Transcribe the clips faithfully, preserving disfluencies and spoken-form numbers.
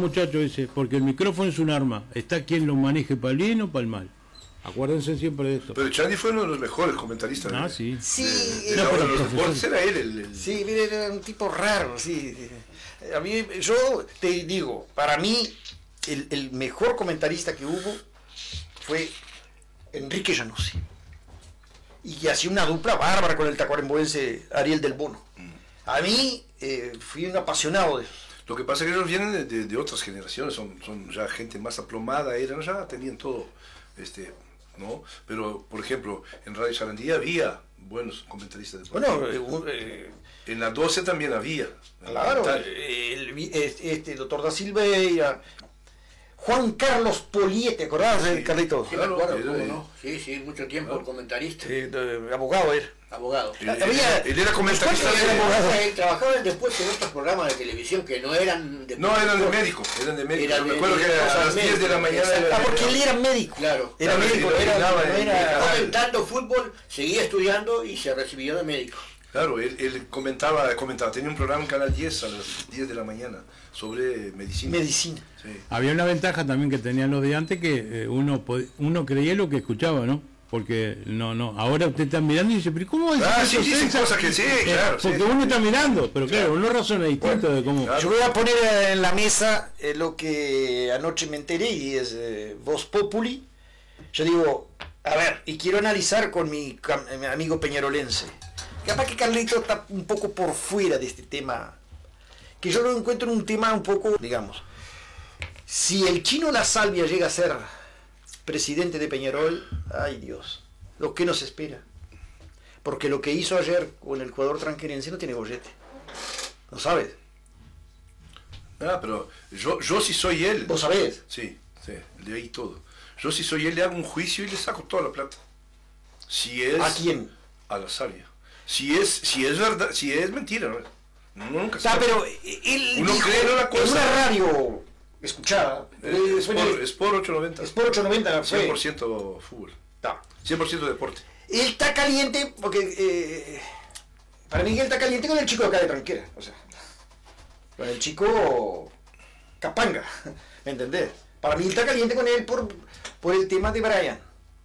muchachos, dice, porque el micrófono es un arma. Está quien lo maneje para el bien o para el mal. Acuérdense siempre de esto. Pero Chandy fue uno de los mejores comentaristas. Ah, de, sí. Sí, de, de no, la, pero los deportes era él. El, el... Sí, mire, era un tipo raro, sí. A mí, yo te digo, para mí, el, el mejor comentarista que hubo fue Enrique Januzzi. Y hacía una dupla bárbara con el tacuarembóense Ariel del Bono. A mí, eh, fui un apasionado de eso. Lo que pasa es que ellos vienen de, de, de otras generaciones, son, son ya gente más aplomada, eran ya tenían todo, este, ¿no? Pero, por ejemplo, en Radio Sarandí había buenos comentaristas de Bueno, eh, eh, en la doce también había. Claro, el, el, este doctor Da Silveira, Juan Carlos Polié, ¿te acordás, sí, Carlito? Sí, claro, me acuerdo, era, ¿cómo no? Sí, sí, mucho tiempo claro. comentarista. Eh, de, abogado era. Abogado. Él, había, él era comentarista. Él, de, era él trabajaba después en otros programas de televisión que no eran de... No, eran de médico, eran de médico. Eran me de, acuerdo de, que de a las diez de la mañana... Ah, porque él era médico. Claro. Era claro, médico, sí, era, no no era... Comentando fútbol, seguía estudiando y se recibió de médico. Claro, él, él comentaba, comentaba, tenía un programa en Canal diez a las diez de la mañana sobre medicina. Medicina. Sí. Había una ventaja también que tenían los de antes, que eh, uno uno creía lo que escuchaba, ¿no? Porque no, no, ahora usted está mirando y dice, pero ¿cómo es? Ah, sí, dicen cosas que sí, claro. Porque sí, uno sí. está mirando, pero claro, uno razona distinto de cómo... Claro. Yo voy a poner en la mesa eh, lo que anoche me enteré y es eh, Voz Populi. Yo digo, a ver, y quiero analizar con mi, cam- mi amigo peñarolense. Capaz que Carlito está un poco por fuera de este tema, que yo lo encuentro en un tema un poco, digamos, si el Chino La Salvia llega a ser presidente de Peñarol, ay Dios, lo que nos espera. Porque lo que hizo ayer con el jugador tranquerense no tiene bollete. ¿No sabes? Ah, pero yo, yo si soy él... ¿Vos sabés? Sí, sí, leí todo. Yo si soy él le hago un juicio y le saco toda la plata. Si es... ¿A quién? A La Salvia. Si es, si es verdad, si es mentira, ¿no? Uno nunca Ah, sabe. pero él Uno dijo cree en una cosa. en una radio escuchada. Eh, fue Sport, en el- Sport ochocientos noventa. Sport ochocientos noventa. fue. cien por ciento fútbol. Está. cien por ciento deporte. Él está caliente porque eh, para mí él está caliente con el chico de acá de Tranquera, o sea, con el chico Capanga, ¿me entendés? Para mí él está caliente con él por, por el tema de Brian.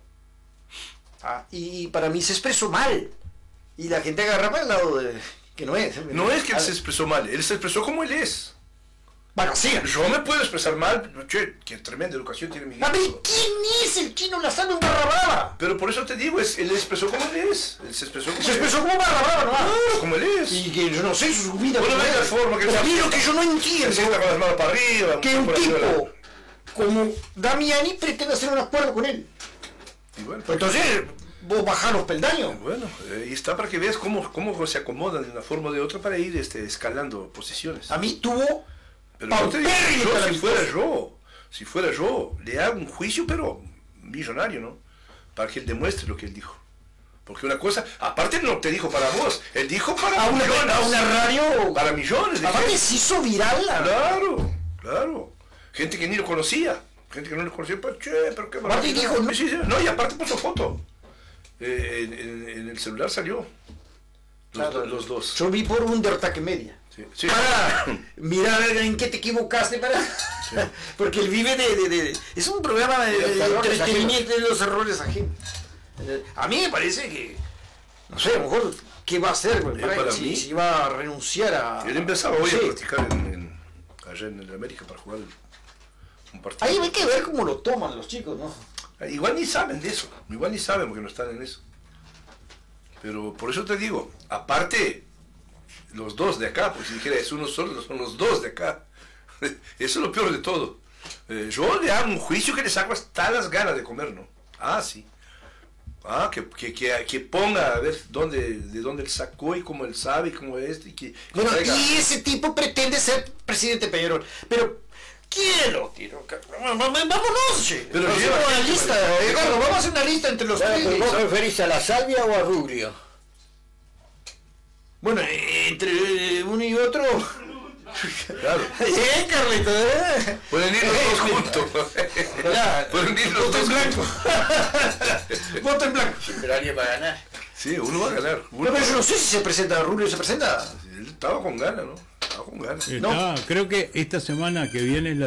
Ah, y para mí se expresó mal. Y la gente agarra para el lado de que no es. No es que él Ah, se expresó mal, él se expresó como él es. Bueno, sí. Yo me puedo expresar mal, che, qué tremenda educación tiene mi hijo. A ver, ¿quién es el Chino Lozano en Barra Brava? Pero por eso te digo, es, él expresó como él es. Él se expresó como Se él expresó como Barra Brava, ¿no? es. Como él es. Y que yo no sé su vida. Bueno, cómo de es. la forma que Pero se- a mí lo que yo no Se entiendo sienta con las manos para arriba. que un por arriba de la- tipo como Damiani pretende hacer un acuerdo con él. Y bueno, Entonces, vos bajás los peldaños. bueno, eh, y está para que veas cómo, cómo se acomodan de una forma o de otra para ir este, escalando posiciones. A mí tuvo Pero yo te digo, paupérrimo yo, si talentoso. fuera yo, si fuera yo, le hago un juicio, pero millonario, ¿no? Para que él demuestre lo que él dijo. Porque una cosa, aparte no te dijo para vos, él dijo para a una, millones. a una radio. Para millones de Aparte gente. se hizo viral. la- Claro, claro. Gente que ni lo conocía. Gente que no lo conocía, pues, che, pero qué Aparte maravilla. dijo, no. Sí, sí, no, y aparte puso foto. Eh, en, en- en el celular salió. Los, Claro, los dos. Yo vi por Undertake Media. Sí, sí. Para mirar en qué te equivocaste para. Porque él vive de, de, de- es un programa de, De los de errores entretenimiento de los errores ajenos. Eh, A mí me parece que no sé, a lo mejor qué va a hacer Eh, para si, mí- si va a renunciar a. Él empezaba hoy Sí. a practicar en, en- allá en el América para jugar un partido. Ahí hay que ver cómo lo toman los chicos, ¿no? Igual ni saben de eso, igual ni saben porque no están en eso. Pero por eso te digo, aparte, los dos de acá, pues si dijera es uno solo, son los dos de acá. Eso es lo peor de todo. Eh, yo le hago un juicio que le saco hasta las ganas de comer, ¿no? Ah, sí. Ah, que, que, que, que ponga a ver dónde, de dónde él sacó y cómo él sabe y cómo es. Y que, que Bueno, traiga- y ese tipo pretende ser presidente Peñarol. Pero, ¿quién lo tiró? Vámonos, che. Pero Vamos a lleva hacer una gente, lista, bueno. Edgardo, vamos a hacer una lista entre los tres. ¿Vos te referís a la Salvia o a Rubio? Bueno, entre uno y otro. Claro. Eh, Carlito, eh. Pueden ir los dos juntos. Ya, Pueden ir los voto dos en blanco. juntos. Voto en blanco. Pero alguien va a ganar. Sí, uno va a ganar. No, Uno pero yo no sé si se presenta Rubio, se presenta. Él estaba con ganas, ¿no? Estaba con ganas. Está, creo que esta semana que viene es la